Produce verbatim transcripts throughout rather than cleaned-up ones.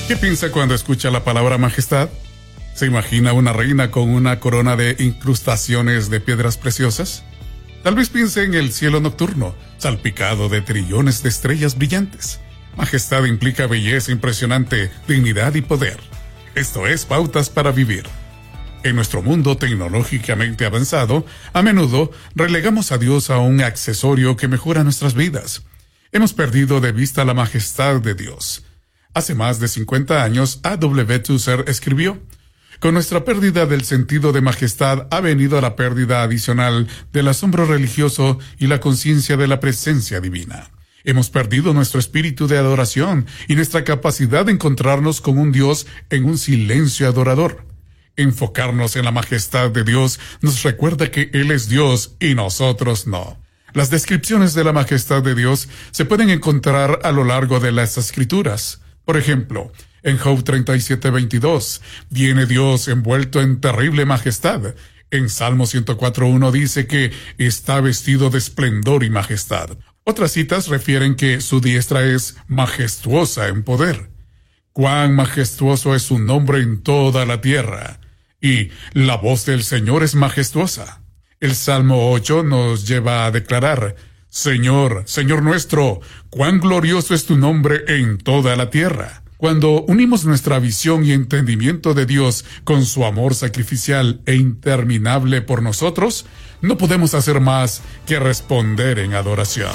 ¿Qué piensa cuando escucha la palabra majestad? ¿Se imagina una reina con una corona de incrustaciones de piedras preciosas? Tal vez piense en el cielo nocturno, salpicado de trillones de estrellas brillantes. Majestad implica belleza impresionante, dignidad y poder. Esto es Pautas para Vivir. En nuestro mundo tecnológicamente avanzado, a menudo relegamos a Dios a un accesorio que mejora nuestras vidas. Hemos perdido de vista la majestad de Dios. Hace más de cincuenta años, A W Tozer escribió: con nuestra pérdida del sentido de majestad ha venido la pérdida adicional del asombro religioso y la conciencia de la presencia divina. Hemos perdido nuestro espíritu de adoración y nuestra capacidad de encontrarnos con un Dios en un silencio adorador. Enfocarnos en la majestad de Dios nos recuerda que Él es Dios y nosotros no. Las descripciones de la majestad de Dios se pueden encontrar a lo largo de las Escrituras. Por ejemplo, en Job treinta y siete veintidós, viene Dios envuelto en terrible majestad. En Salmo ciento cuatro uno dice que está vestido de esplendor y majestad. Otras citas refieren que su diestra es majestuosa en poder. Cuán majestuoso es su nombre en toda la tierra. Y la voz del Señor es majestuosa. El Salmo ocho nos lleva a declarar: Señor, Señor nuestro, cuán glorioso es tu nombre en toda la tierra. Cuando unimos nuestra visión y entendimiento de Dios con su amor sacrificial e interminable por nosotros, no podemos hacer más que responder en adoración.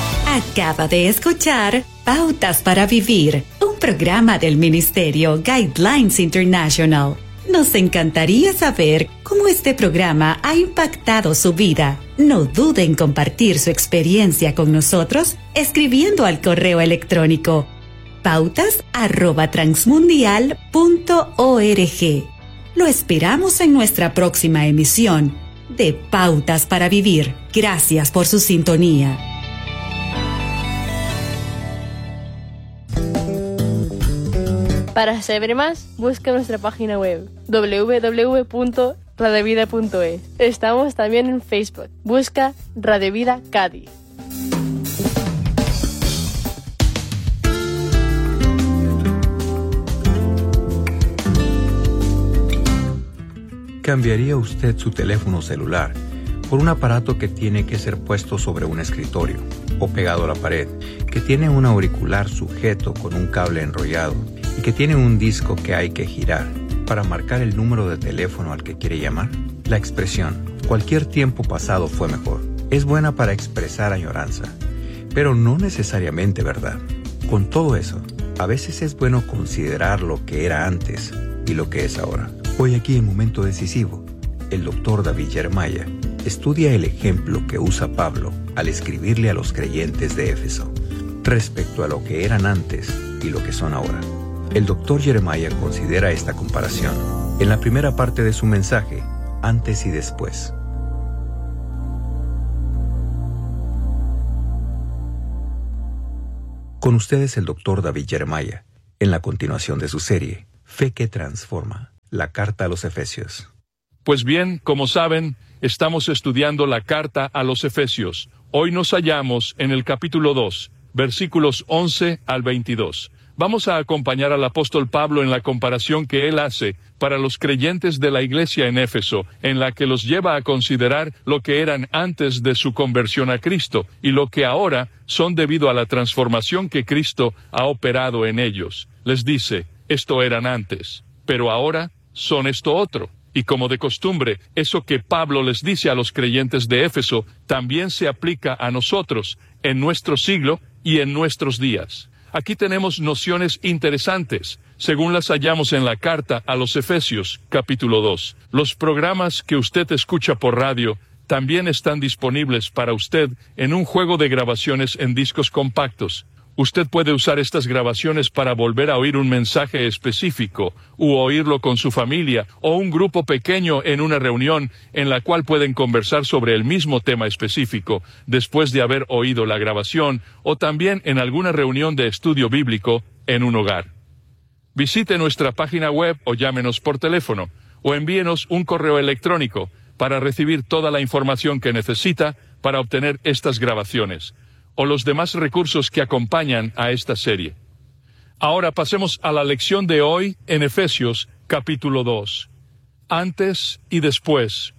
Acaba de escuchar Pautas para Vivir, un programa del Ministerio Guidelines International. Nos encantaría saber cómo este programa ha impactado su vida. No dude en compartir su experiencia con nosotros escribiendo al correo electrónico pautas arroba transmundial punto org. Lo esperamos en nuestra próxima emisión de Pautas para Vivir. Gracias por su sintonía. Para saber más, busca nuestra página web doble u doble u doble u punto radio vida punto es. Estamos también en Facebook. Busca Radio Vida Cádiz. ¿Cambiaría usted su teléfono celular por un aparato que tiene que ser puesto sobre un escritorio o pegado a la pared, que tiene un auricular sujeto con un cable enrollado y que tiene un disco que hay que girar para marcar el número de teléfono al que quiere llamar? La expresión cualquier tiempo pasado fue mejor es buena para expresar añoranza, pero no necesariamente verdad. Con todo eso, a veces es bueno considerar lo que era antes y lo que es ahora. Hoy aquí en Momento Decisivo, el doctor David Jeremiah estudia el ejemplo que usa Pablo al escribirle a los creyentes de Éfeso respecto a lo que eran antes y lo que son ahora. El doctor Jeremiah considera esta comparación en la primera parte de su mensaje, Antes y Después. Con ustedes el doctor David Jeremiah, en la continuación de su serie, Fe que Transforma, la carta a los Efesios. Pues bien, como saben, estamos estudiando la carta a los Efesios. Hoy nos hallamos en el capítulo dos, versículos once al veintidós. Vamos a acompañar al apóstol Pablo en la comparación que él hace para los creyentes de la iglesia en Éfeso, en la que los lleva a considerar lo que eran antes de su conversión a Cristo y lo que ahora son debido a la transformación que Cristo ha operado en ellos. Les dice, esto eran antes, pero ahora son esto otro. Y como de costumbre, eso que Pablo les dice a los creyentes de Éfeso también se aplica a nosotros, en nuestro siglo y en nuestros días. Aquí tenemos nociones interesantes, según las hallamos en la carta a los Efesios, capítulo dos. Los programas que usted escucha por radio también están disponibles para usted en un juego de grabaciones en discos compactos. Usted puede usar estas grabaciones para volver a oír un mensaje específico, u oírlo con su familia, o un grupo pequeño en una reunión en la cual pueden conversar sobre el mismo tema específico, después de haber oído la grabación, o también en alguna reunión de estudio bíblico en un hogar. Visite nuestra página web o llámenos por teléfono, o envíenos un correo electrónico para recibir toda la información que necesita para obtener estas grabaciones o los demás recursos que acompañan a esta serie. Ahora pasemos a la lección de hoy en Efesios capítulo dos. Antes y después.